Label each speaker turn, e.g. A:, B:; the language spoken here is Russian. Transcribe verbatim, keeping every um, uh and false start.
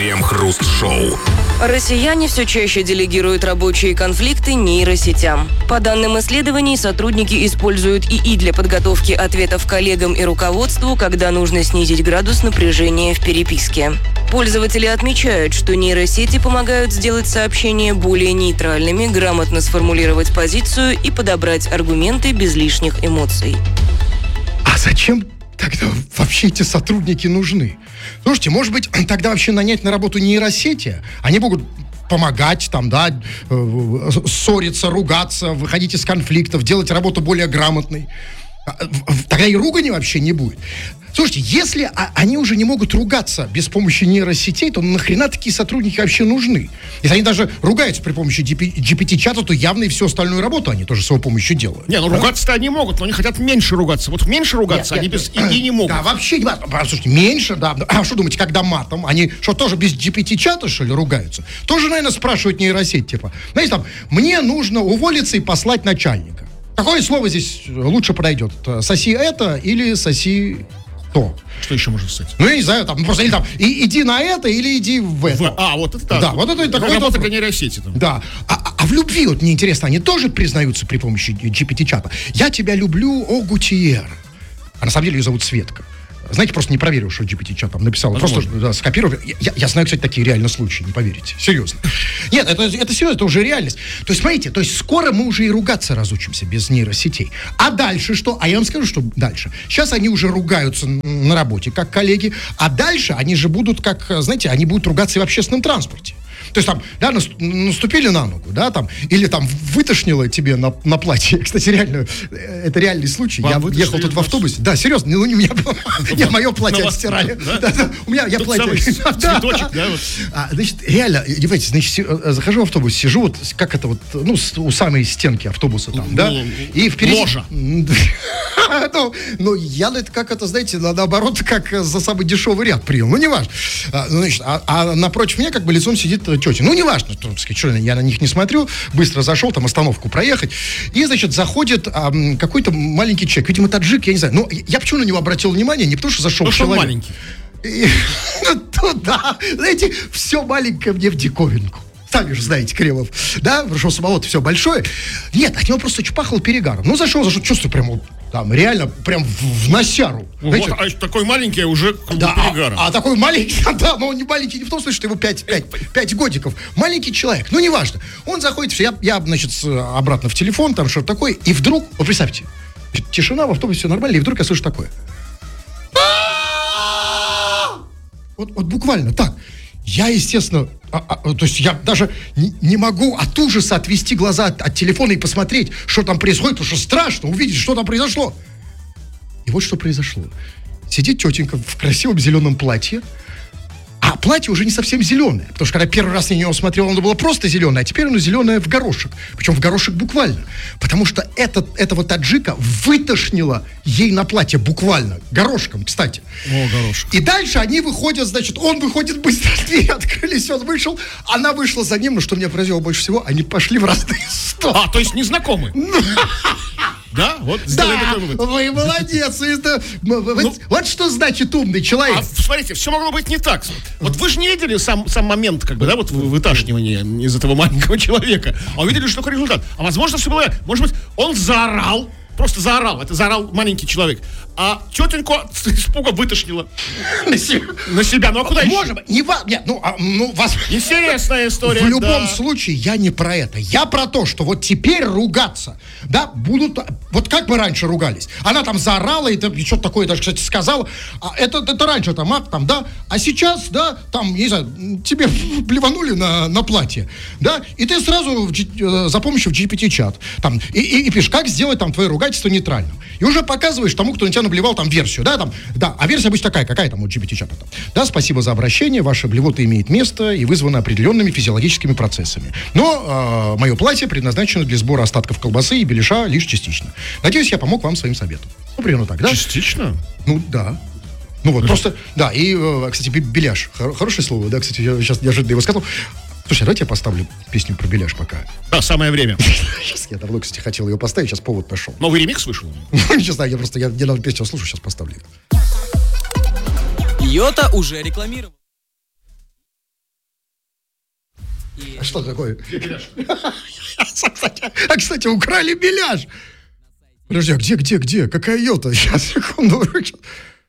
A: Крем-хруст-шоу.
B: Россияне все чаще делегируют рабочие конфликты нейросетям. По данным исследований, сотрудники используют ИИ для подготовки ответов коллегам и руководству, когда нужно снизить градус напряжения в переписке. Пользователи отмечают, что нейросети помогают сделать сообщения более нейтральными, грамотно сформулировать позицию и подобрать аргументы без лишних эмоций.
C: А зачем тогда вообще эти сотрудники нужны? Слушайте, может быть, тогда вообще нанять на работу нейросети? Они могут помогать, там, да, ссориться, ругаться, выходить из конфликтов, делать работу более грамотной. Тогда и ругани вообще не будет. Слушайте, если а, они уже не могут ругаться без помощи нейросетей, то нахрена такие сотрудники вообще нужны? Если они даже ругаются при помощи джи пи ти-чата, то явно и всю остальную работу они тоже с его помощью делают.
D: Не, ну да? Ругаться-то они могут, но они хотят меньше ругаться. Вот меньше ругаться нет, они нет, без нет. ИИ не могут.
C: Да, вообще не могут. Слушайте, меньше, да. А что думаете, когда матом? Они что, тоже без джи пи ти-чата, что ли, ругаются? Тоже, наверное, спрашивают нейросеть, типа, знаете, там, мне нужно уволиться и послать начальника. Какое слово здесь лучше подойдет? Соси это или соси то?
D: Что еще можно сказать?
C: Ну, я не знаю, там, просто или там, и, иди на это, или иди в это.
D: В, а, вот это так.
C: Да, вот это такой
D: работа для нейросети. Там.
C: Да. А, а в любви, вот мне интересно, они тоже признаются при помощи джи пи ти-чата? Я тебя люблю, о Гутиер. А на самом деле ее зовут Светка. Знаете, просто не проверил, что джи пи ти-чат там написал. Просто да, скопировал. Я, я знаю, кстати, такие реально случаи, не поверите. Серьезно. Нет, это, это серьезно, это уже реальность. То есть, смотрите, то есть скоро мы уже и ругаться разучимся без нейросетей. А дальше что? А я вам скажу, что дальше. Сейчас они уже ругаются на работе, как коллеги, а дальше они же будут, как, знаете, они будут ругаться и в общественном транспорте. То есть там, да, наступили на ногу, да, там, или там вытошнило тебе на, на платье. Кстати, реально, это реальный случай. Вам я ехал тут в автобусе. Да, серьезно, ну, у меня не мое платье отстирали. У меня, я платье.
D: Цветочек, да, вот.
C: Значит, реально, девайте, значит, захожу в автобус, сижу вот, как это вот, ну, у самой стенки автобуса там, да, и впереди...
D: Ложа.
C: Ну, ну, я это как это, знаете, наоборот, как за самый дешевый ряд принял. Ну, не важно. А, значит, а, а напротив меня как бы лицом сидит тетя. Ну, не важно, что я на них не смотрю. Быстро зашел, там, остановку проехать. И, значит, заходит а, какой-то маленький человек. Видимо, таджик, я не знаю. Ну, я почему на него обратил внимание? Не потому, что зашел
D: ну,
C: человек.
D: Что маленький.
C: И, ну, туда, знаете, все маленькое мне в диковинку. Сами же знаете, Кремов, да, потому что у самого-то все большое. Нет, от него просто чпахал перегаром. Ну, зашел, зашел, чувствую прям, там, реально, прям в, в носяру.
D: Вот, а такой маленький уже
C: да,
D: перегаром.
C: А, а такой маленький, да, но он не маленький, не в том смысле, что ему пять годиков. Маленький человек, ну, неважно. Он заходит, я, я, значит, обратно в телефон, там что-то такое, и вдруг, вот представьте, тишина, в автобусе все нормально, и вдруг я слышу такое. Вот, вот буквально так. Я, естественно, а, а, то есть я даже не, не могу от ужаса отвести глаза от, от телефона и посмотреть, что там происходит, потому что страшно увидеть, что там произошло. И вот что произошло. Сидит тетенька в красивом зеленом платье, а платье уже не совсем зеленое, потому что когда первый раз я на него смотрел, оно было просто зеленое, а теперь оно зеленое в горошек, причем в горошек буквально, потому что этот, этого таджика вытошнило ей на платье буквально, горошком, кстати.
D: О, горошек.
C: И дальше они выходят, значит, он выходит быстро, двери открылись, он вышел, она вышла за ним, но что меня поразило больше всего, они пошли в разные стороны.
D: А, то есть незнакомы? Да, вот
C: да, вы молодец. Это, ну, вот что значит умный человек.
D: А смотрите, все могло быть не так. Вот вы же не видели сам, сам момент, как бы, да, вот выташнивания из этого маленького человека, а увидели, что такой результат. А возможно, все было, может быть, он заорал, просто заорал, это заорал маленький человек, а тетеньку с испуга вытошнила на себя. На себя, ну а куда еще?
C: Может быть, не вас, нет, ну, а, ну вас...
D: Интересная история,
C: В любом
D: да.
C: случае, я не про это. Я про то, что вот теперь ругаться, да, будут... Вот как мы раньше ругались. Она там заорала, и что-то такое даже, кстати, сказала. А это, это раньше там, а, там, да. А сейчас, да, там, не знаю, тебе плеванули на, на платье, да, и ты сразу в, за помощью в джи пи ти-чат там, и, и, и пишешь, как сделать там твое ругательство нейтральным. И уже показываешь тому, кто на тебя наблевал там версию, да, там, да, а версия обычно такая, какая там у джи пи ти-чата там. Да, спасибо за обращение, ваша блевота имеет место и вызвана определенными физиологическими процессами. Но э, мое платье предназначено для сбора остатков колбасы и беляша лишь частично. Надеюсь, я помог вам своим советом. Ну, примерно так, да?
D: Частично?
C: Ну, да. Ну вот, просто, да, и, э, кстати, беляш, хор- хорошее слово, да, кстати, я сейчас неожиданно его сказал. Слушай, давайте я поставлю песню про беляш пока.
D: Да, самое время.
C: Сейчас я давно, кстати, хотел ее поставить, сейчас повод нашел.
D: Новый ремикс вышел?
C: Ну, не знаю, я просто, я недавно песню слушаю, сейчас поставлю.
E: Йота уже рекламировал.
C: А что такое? А, кстати, украли беляш. Подожди, а где, где, где? Какая йота? Сейчас, секунду.